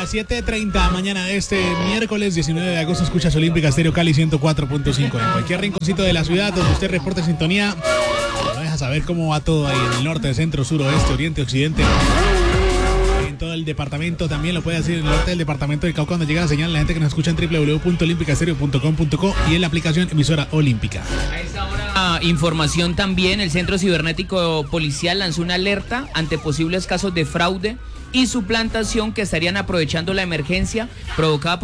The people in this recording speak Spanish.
las 7:30 mañana de este miércoles 19 de agosto escuchas Olímpica Estéreo Cali 104.5. En cualquier rinconcito de la ciudad donde usted reporte sintonía, no deja saber cómo va todo ahí en el norte, centro, sur, oeste, oriente, occidente. En todo el departamento también lo puede hacer en el norte del departamento del Cauca, donde llega la señal, la gente que nos escucha en www.olimpicastereo.com.co y en la aplicación emisora Olímpica. A esta hora, información también, el Centro Cibernético Policial lanzó una alerta ante posibles casos de fraude y suplantación que estarían aprovechando la emergencia provocada por